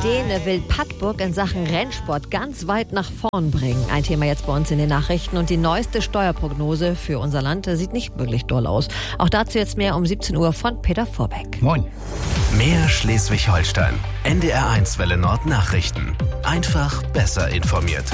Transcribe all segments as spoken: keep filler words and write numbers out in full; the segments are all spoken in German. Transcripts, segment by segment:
Däne will Padborg in Sachen Rennsport ganz weit nach vorn bringen. Ein Thema jetzt bei uns in den Nachrichten. Und die neueste Steuerprognose für unser Land sieht nicht wirklich doll aus. Auch dazu jetzt mehr um siebzehn Uhr von Peter Vorbeck. Moin. Mehr Schleswig-Holstein. N D R eins Welle Nord Nachrichten. Einfach besser informiert.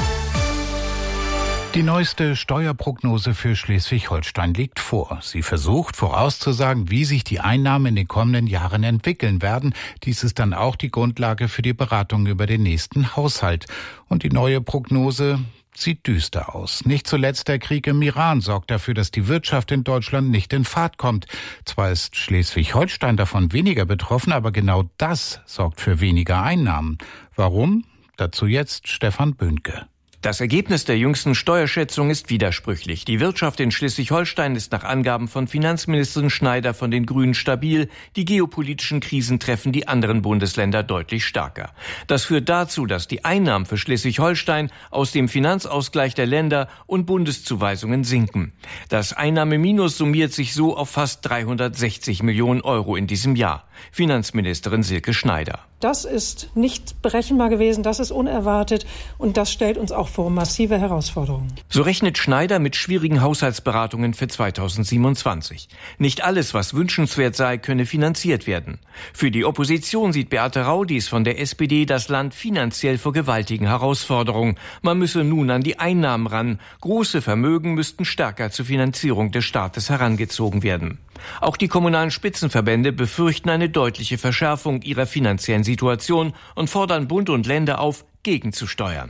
Die neueste Steuerprognose für Schleswig-Holstein liegt vor. Sie versucht vorauszusagen, wie sich die Einnahmen in den kommenden Jahren entwickeln werden. Dies ist dann auch die Grundlage für die Beratung über den nächsten Haushalt. Und die neue Prognose sieht düster aus. Nicht zuletzt der Krieg im Iran sorgt dafür, dass die Wirtschaft in Deutschland nicht in Fahrt kommt. Zwar ist Schleswig-Holstein davon weniger betroffen, aber genau das sorgt für weniger Einnahmen. Warum? Dazu jetzt Stefan Böhnke. Das Ergebnis der jüngsten Steuerschätzung ist widersprüchlich. Die Wirtschaft in Schleswig-Holstein ist nach Angaben von Finanzministerin Schneider von den Grünen stabil. Die geopolitischen Krisen treffen die anderen Bundesländer deutlich stärker. Das führt dazu, dass die Einnahmen für Schleswig-Holstein aus dem Finanzausgleich der Länder und Bundeszuweisungen sinken. Das Einnahmeminus summiert sich so auf fast dreihundertsechzig Millionen Euro in diesem Jahr. Finanzministerin Silke Schneider. Das ist nicht berechenbar gewesen, das ist unerwartet und das stellt uns auch vor massive Herausforderungen. So rechnet Schneider mit schwierigen Haushaltsberatungen für zweitausendsiebenundzwanzig. Nicht alles, was wünschenswert sei, könne finanziert werden. Für die Opposition sieht Beate Raudis von der S P D das Land finanziell vor gewaltigen Herausforderungen. Man müsse nun an die Einnahmen ran. Große Vermögen müssten stärker zur Finanzierung des Staates herangezogen werden. Auch die kommunalen Spitzenverbände befürchten eine deutliche Verschärfung ihrer finanziellen Situation und fordern Bund und Länder auf, gegenzusteuern.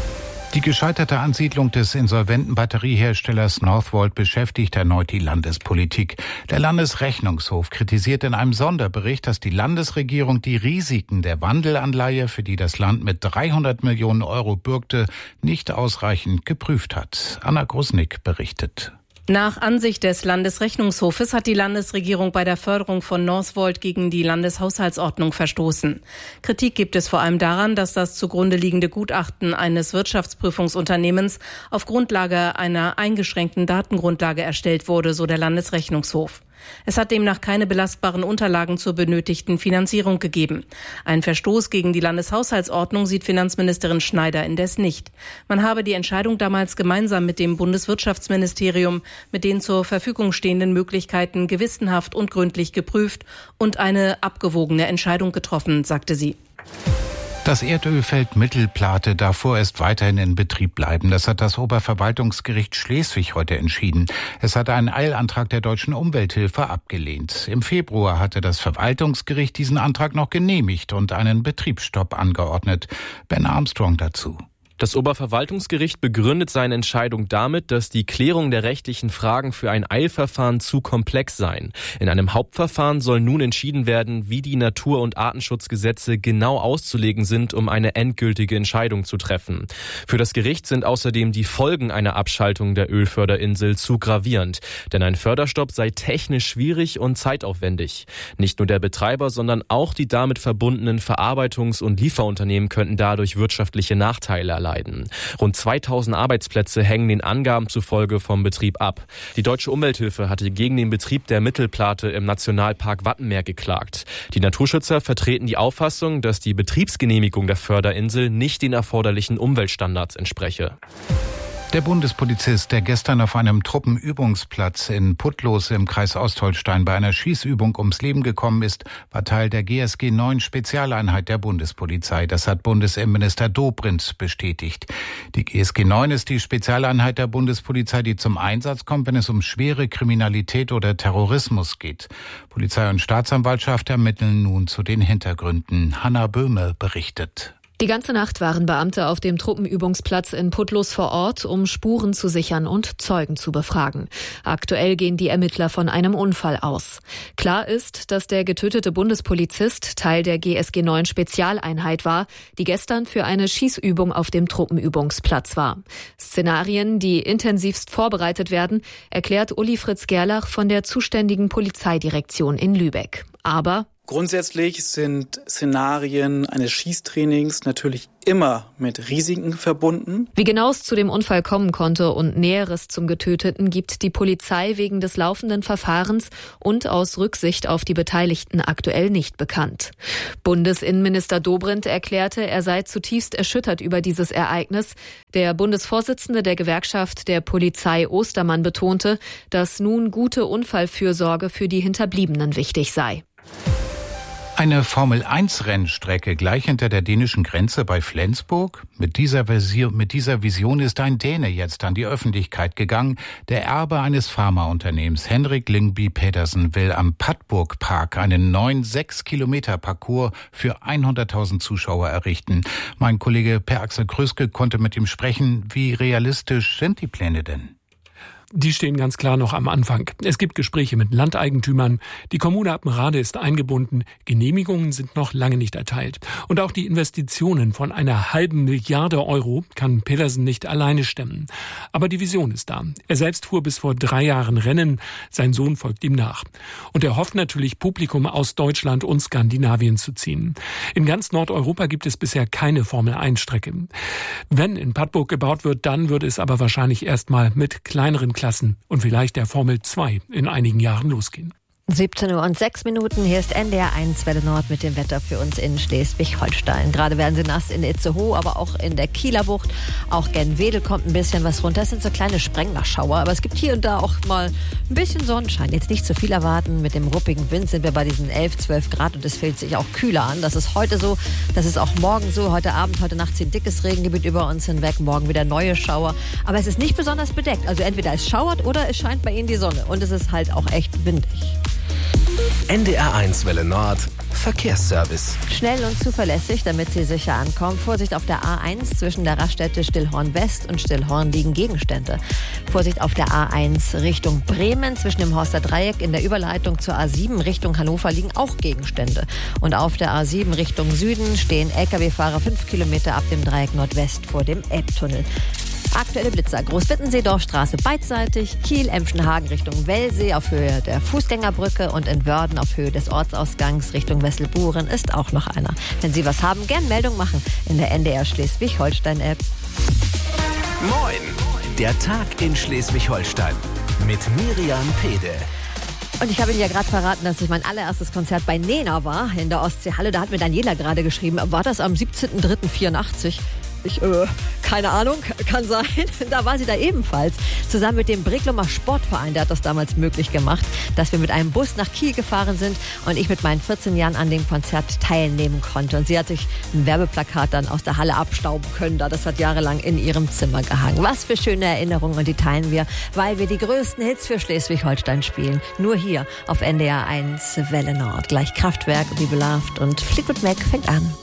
Die gescheiterte Ansiedlung des insolventen Batterieherstellers Northvolt beschäftigt erneut die Landespolitik. Der Landesrechnungshof kritisiert in einem Sonderbericht, dass die Landesregierung die Risiken der Wandelanleihe, für die das Land mit dreihundert Millionen Euro bürgte, nicht ausreichend geprüft hat. Anna Grusnick berichtet. Nach Ansicht des Landesrechnungshofes hat die Landesregierung bei der Förderung von Northvolt gegen die Landeshaushaltsordnung verstoßen. Kritik gibt es vor allem daran, dass das zugrunde liegende Gutachten eines Wirtschaftsprüfungsunternehmens auf Grundlage einer eingeschränkten Datengrundlage erstellt wurde, so der Landesrechnungshof. Es hat demnach keine belastbaren Unterlagen zur benötigten Finanzierung gegeben. Ein Verstoß gegen die Landeshaushaltsordnung sieht Finanzministerin Schneider indes nicht. Man habe die Entscheidung damals gemeinsam mit dem Bundeswirtschaftsministerium mit den zur Verfügung stehenden Möglichkeiten gewissenhaft und gründlich geprüft und eine abgewogene Entscheidung getroffen, sagte sie. Das Erdölfeld Mittelplate darf vorerst weiterhin in Betrieb bleiben. Das hat das Oberverwaltungsgericht Schleswig heute entschieden. Es hat einen Eilantrag der Deutschen Umwelthilfe abgelehnt. Im Februar hatte das Verwaltungsgericht diesen Antrag noch genehmigt und einen Betriebsstopp angeordnet. Ben Armstrong dazu. Das Oberverwaltungsgericht begründet seine Entscheidung damit, dass die Klärung der rechtlichen Fragen für ein Eilverfahren zu komplex seien. In einem Hauptverfahren soll nun entschieden werden, wie die Natur- und Artenschutzgesetze genau auszulegen sind, um eine endgültige Entscheidung zu treffen. Für das Gericht sind außerdem die Folgen einer Abschaltung der Ölförderinsel zu gravierend. Denn ein Förderstopp sei technisch schwierig und zeitaufwendig. Nicht nur der Betreiber, sondern auch die damit verbundenen Verarbeitungs- und Lieferunternehmen könnten dadurch wirtschaftliche Nachteile erleiden. Rund zweitausend Arbeitsplätze hängen den Angaben zufolge vom Betrieb ab. Die Deutsche Umwelthilfe hatte gegen den Betrieb der Mittelplate im Nationalpark Wattenmeer geklagt. Die Naturschützer vertreten die Auffassung, dass die Betriebsgenehmigung der Förderinsel nicht den erforderlichen Umweltstandards entspreche. Der Bundespolizist, der gestern auf einem Truppenübungsplatz in Puttlos im Kreis Ostholstein bei einer Schießübung ums Leben gekommen ist, war Teil der G S G neun Spezialeinheit der Bundespolizei. Das hat Bundesinnenminister Dobrindt bestätigt. Die G S G neun ist die Spezialeinheit der Bundespolizei, die zum Einsatz kommt, wenn es um schwere Kriminalität oder Terrorismus geht. Polizei und Staatsanwaltschaft ermitteln nun zu den Hintergründen. Hanna Böhme berichtet. Die ganze Nacht waren Beamte auf dem Truppenübungsplatz in Puttlos vor Ort, um Spuren zu sichern und Zeugen zu befragen. Aktuell gehen die Ermittler von einem Unfall aus. Klar ist, dass der getötete Bundespolizist Teil der G S G neun Spezialeinheit war, die gestern für eine Schießübung auf dem Truppenübungsplatz war. Szenarien, die intensivst vorbereitet werden, erklärt Uli Fritz Gerlach von der zuständigen Polizeidirektion in Lübeck. Aber Grundsätzlich sind Szenarien eines Schießtrainings natürlich immer mit Risiken verbunden. Wie genau es zu dem Unfall kommen konnte und Näheres zum Getöteten gibt die Polizei wegen des laufenden Verfahrens und aus Rücksicht auf die Beteiligten aktuell nicht bekannt. Bundesinnenminister Dobrindt erklärte, er sei zutiefst erschüttert über dieses Ereignis. Der Bundesvorsitzende der Gewerkschaft der Polizei Ostermann betonte, dass nun gute Unfallfürsorge für die Hinterbliebenen wichtig sei. Eine Formel eins Rennstrecke gleich hinter der dänischen Grenze bei Flensburg? Mit dieser Version, mit dieser Vision ist ein Däne jetzt an die Öffentlichkeit gegangen. Der Erbe eines Pharmaunternehmens, Henrik Lyngby Pedersen, will am Padborg Park einen neuen sechs Kilometer Parcours für hunderttausend Zuschauer errichten. Mein Kollege Per-Axel Krüske konnte mit ihm sprechen. Wie realistisch sind die Pläne denn? Die stehen ganz klar noch am Anfang. Es gibt Gespräche mit Landeigentümern. Die Kommune Appenrade ist eingebunden. Genehmigungen sind noch lange nicht erteilt. Und auch die Investitionen von einer halben Milliarde Euro kann Pedersen nicht alleine stemmen. Aber die Vision ist da. Er selbst fuhr bis vor drei Jahren Rennen. Sein Sohn folgt ihm nach. Und er hofft natürlich, Publikum aus Deutschland und Skandinavien zu ziehen. In ganz Nordeuropa gibt es bisher keine Formel eins Strecke. Wenn in Padborg gebaut wird, dann wird es aber wahrscheinlich erstmal mit kleineren Klassen und vielleicht der Formel zwei in einigen Jahren losgehen. siebzehn Uhr und sechs Minuten. Hier ist N D R eins Welle Nord mit dem Wetter für uns in Schleswig-Holstein. Gerade werden sie nass in Itzehoe, aber auch in der Kieler Bucht. Auch gen Wedel kommt ein bisschen was runter. Es sind so kleine Sprenglerschauer, aber es gibt hier und da auch mal ein bisschen Sonnenschein. Jetzt nicht zu viel erwarten. Mit dem ruppigen Wind sind wir bei diesen elf, zwölf Grad und es fühlt sich auch kühler an. Das ist heute so, das ist auch morgen so. Heute Abend, heute Nacht zieht dickes Regengebiet über uns hinweg. Morgen wieder neue Schauer. Aber es ist nicht besonders bedeckt. Also entweder es schauert oder es scheint bei Ihnen die Sonne. Und es ist halt auch echt windig. N D R eins Welle Nord Verkehrsservice. Schnell und zuverlässig, damit Sie sicher ankommen. Vorsicht auf der A eins zwischen der Raststätte Stillhorn West und Stillhorn liegen Gegenstände. Vorsicht auf der A eins Richtung Bremen zwischen dem Horster Dreieck in der Überleitung zur A sieben Richtung Hannover liegen auch Gegenstände. Und auf der A sieben Richtung Süden stehen L K W-Fahrer fünf Kilometer ab dem Dreieck Nordwest vor dem Elbtunnel. Aktuelle Blitzer. Großwittensee, Dorfstraße beidseitig, Kiel, Emschenhagen Richtung Wellsee auf Höhe der Fußgängerbrücke und in Wörden auf Höhe des Ortsausgangs Richtung Wesselburen ist auch noch einer. Wenn Sie was haben, gern Meldung machen in der N D R Schleswig-Holstein-App. Moin! Der Tag in Schleswig-Holstein mit Miriam Pede. Und ich habe Ihnen ja gerade verraten, dass ich mein allererstes Konzert bei Nena war in der Ostseehalle. Da hat mir Daniela gerade geschrieben, war das am siebzehnten dritten vierundachtzig? Ich, äh, keine Ahnung, kann sein. Da war sie da ebenfalls. Zusammen mit dem Brecklumer Sportverein, der hat das damals möglich gemacht, dass wir mit einem Bus nach Kiel gefahren sind und ich mit meinen vierzehn Jahren an dem Konzert teilnehmen konnte. Und sie hat sich ein Werbeplakat dann aus der Halle abstauben können. Da das hat jahrelang in ihrem Zimmer gehangen. Was für schöne Erinnerungen, und die teilen wir, weil wir die größten Hits für Schleswig-Holstein spielen. Nur hier auf N D R eins Welle Nord. Gleich Kraftwerk, Be Beloved und Fleetwood Mac fängt an.